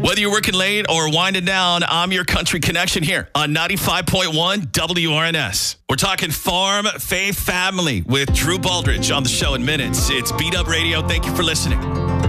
Whether you're working late or winding down, I'm your country connection here on 95.1 WRNS. We're talking farm, faith, family with Drew Baldridge on the show in minutes. It's Beat Up Radio. Thank you for listening.